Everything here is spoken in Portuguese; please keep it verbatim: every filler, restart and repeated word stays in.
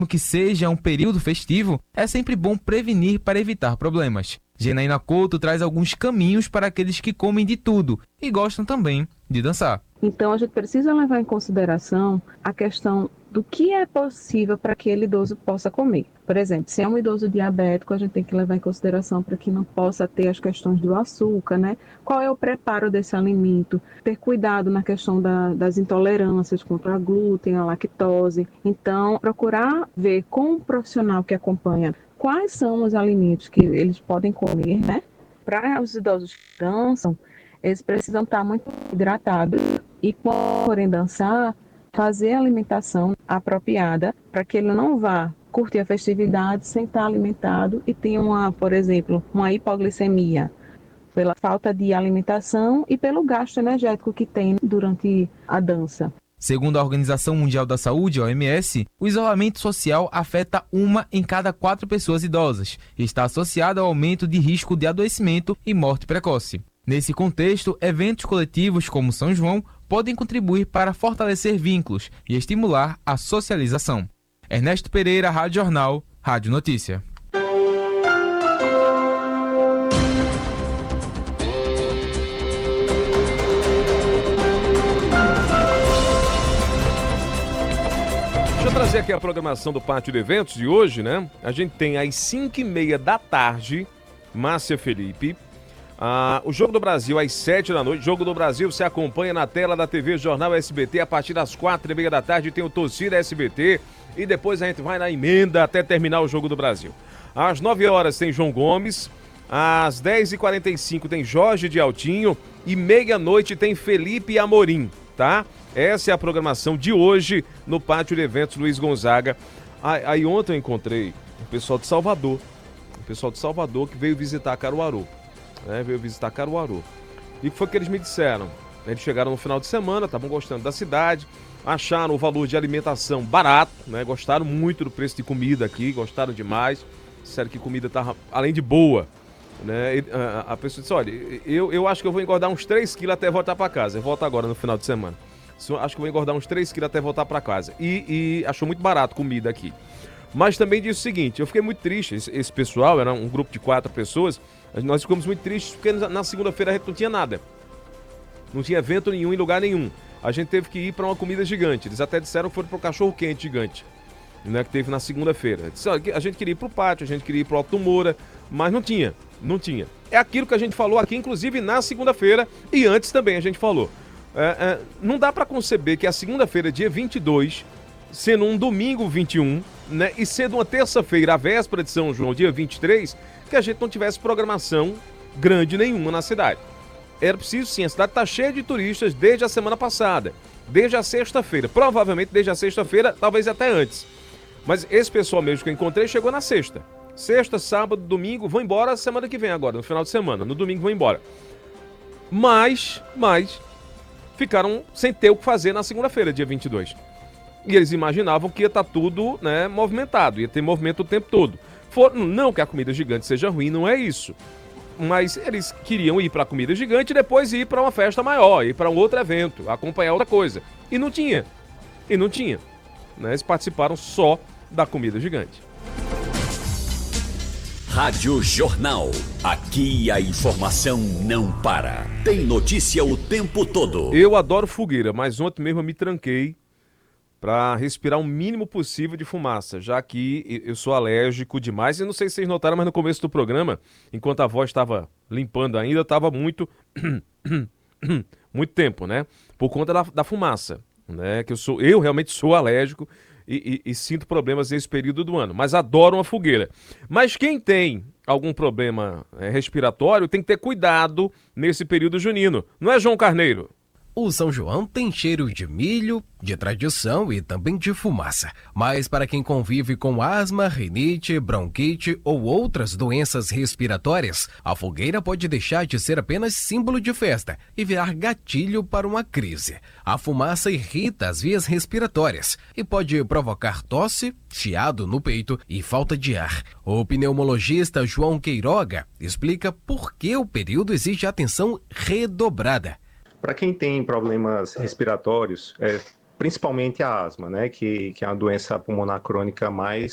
que seja um período festivo, é sempre bom prevenir para evitar problemas. Janaína Couto traz alguns caminhos para aqueles que comem de tudo e gostam também de dançar. Então a gente precisa levar em consideração a questão do que é possível para que aquele idoso possa comer. Por exemplo, se é um idoso diabético, a gente tem que levar em consideração para que não possa ter as questões do açúcar, né? Qual é o preparo desse alimento? Ter cuidado na questão da, das intolerâncias contra a glúten, a lactose. Então, procurar ver com o profissional que acompanha quais são os alimentos que eles podem comer, né? Para os idosos que dançam, eles precisam estar muito hidratados e, quando forem dançar, fazer a alimentação apropriada para que ele não vá curtir a festividade sem estar alimentado e tenha, uma, por exemplo, uma hipoglicemia pela falta de alimentação e pelo gasto energético que tem durante a dança. Segundo a Organização Mundial da Saúde, a O M S, o isolamento social afeta uma em cada quatro pessoas idosas e está associado ao aumento de risco de adoecimento e morte precoce. Nesse contexto, eventos coletivos como São João podem contribuir para fortalecer vínculos e estimular a socialização. Ernesto Pereira, Rádio Jornal, Rádio Notícia. Deixa eu trazer aqui a programação do Pátio de Eventos de hoje, né? A gente tem às cinco e meia da tarde, Márcia Felipe. Ah, o Jogo do Brasil às sete da noite. Jogo do Brasil você acompanha na tela da T V Jornal S B T a partir das quatro e meia da tarde. Tem o Torcida S B T e depois a gente vai na emenda até terminar o Jogo do Brasil. Às nove horas tem João Gomes. Às dez e quarenta e cinco tem Jorge de Altinho. E meia-noite tem Felipe Amorim, tá? Essa é a programação de hoje no Pátio de Eventos Luiz Gonzaga. Aí ontem eu encontrei o pessoal de Salvador. O pessoal de Salvador que veio visitar Caruaru. Né, veio visitar Caruaru. E o que foi que eles me disseram? Eles chegaram no final de semana, estavam gostando da cidade, acharam o valor de alimentação barato, né, gostaram muito do preço de comida aqui, gostaram demais, disseram que comida estava, além de boa, né, e, a, a pessoa disse, olha, eu, eu acho que eu vou engordar uns três quilos até voltar para casa, eu volto agora no final de semana, acho que eu vou engordar uns três quilos até voltar para casa, e, e achou muito barato comida aqui. Mas também disse o seguinte, eu fiquei muito triste, esse, esse pessoal, era um grupo de quatro pessoas, nós ficamos muito tristes porque na segunda-feira a gente não tinha nada. Não tinha evento nenhum em lugar nenhum. A gente teve que ir para uma comida gigante. Eles até disseram que foram para o cachorro quente gigante, né, que teve na segunda-feira. A gente queria ir para o pátio, a gente queria ir para o Alto Moura, mas não tinha, não tinha. É aquilo que a gente falou aqui, inclusive na segunda-feira, e antes também a gente falou. É, é, não dá para conceber que a segunda-feira, dia vinte e dois, sendo um domingo vinte e um, né, e sendo uma terça-feira, a véspera de São João, dia vinte e três, que a gente não tivesse programação grande nenhuma na cidade. Era preciso sim, a cidade está cheia de turistas desde a semana passada, desde a sexta-feira, provavelmente desde a sexta-feira, talvez até antes. Mas esse pessoal mesmo que eu encontrei chegou na sexta. Sexta, sábado, domingo, vão embora semana que vem agora, no final de semana, no domingo vão embora. Mas, mas, ficaram sem ter o que fazer na segunda-feira, dia vinte e dois. E eles imaginavam que ia estar tudo, né, movimentado, ia ter movimento o tempo todo. For, não que a comida gigante seja ruim, não é isso. Mas eles queriam ir para a comida gigante e depois ir para uma festa maior, ir para um outro evento, acompanhar outra coisa. E não tinha. E não tinha. Né? Eles participaram só da comida gigante. Rádio Jornal. Aqui a informação não para. Tem notícia o tempo todo. Eu adoro fogueira, mas ontem mesmo eu me tranquei para respirar o mínimo possível de fumaça, já que eu sou alérgico demais. E não sei se vocês notaram, mas no começo do programa, enquanto a voz estava limpando ainda, estava muito, muito tempo, né? Por conta da, da fumaça, né? Que eu sou, eu realmente sou alérgico e, e, e sinto problemas nesse período do ano, mas adoro uma fogueira. Mas quem tem algum problema é, respiratório tem que ter cuidado nesse período junino, não é, João Carneiro? O São João tem cheiro de milho, de tradição e também de fumaça. Mas para quem convive com asma, rinite, bronquite ou outras doenças respiratórias, a fogueira pode deixar de ser apenas símbolo de festa e virar gatilho para uma crise. A fumaça irrita as vias respiratórias e pode provocar tosse, chiado no peito e falta de ar. O pneumologista João Queiroga explica por que o período exige atenção redobrada. Para quem tem problemas respiratórios, é, principalmente a asma, né, que, que é uma doença pulmonar crônica mais